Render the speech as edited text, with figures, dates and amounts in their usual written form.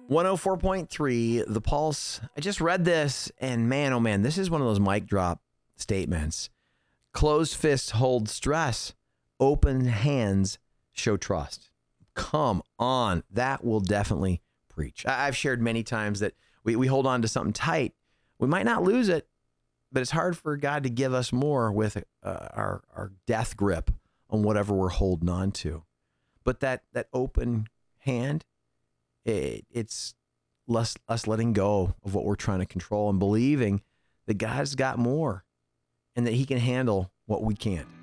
104.3, The Pulse. I just read this, and man, oh man, this is one of those mic drop statements. Closed fists hold stress. Open hands show trust. Come on. That will definitely preach. I've shared many times that we hold on to something tight. We might not lose it, but it's hard for God to give us more with our death grip on whatever we're holding on to. But that open hand, it's us letting go of what we're trying to control and believing that God's got more and that he can handle what we can't.